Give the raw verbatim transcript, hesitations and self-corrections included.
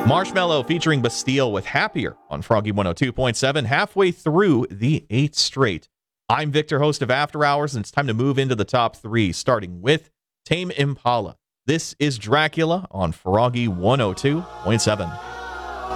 Marshmello featuring Bastille with Happier on Froggy one oh two point seven, halfway through the eighth straight. I'm Victor, host of After Hours, and it's time to move into the top three, starting with Tame Impala. This is Dracula on Froggy one oh two point seven.